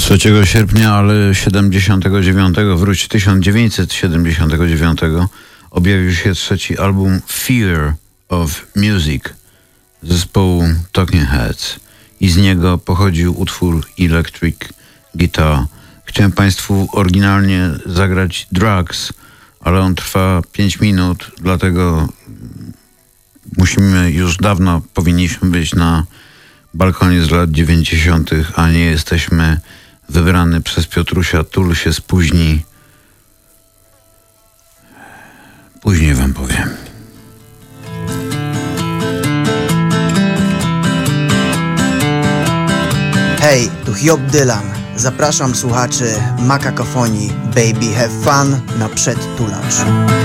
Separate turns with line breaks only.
3 sierpnia, ale 1979 objawił się trzeci album Fear of Music zespołu Talking Heads i z niego pochodził utwór Electric Guitar. Chciałem Państwu oryginalnie zagrać Drugs, ale on trwa 5 minut, dlatego już dawno powinniśmy być na balkonie z lat 90., a nie jesteśmy. Wybrany przez Piotrusia Tul się spóźni. Później wam powiem.
Hej, tu Hiob Dylan. Zapraszam słuchaczy Makakofonii Baby Have Fun na przedtulacz.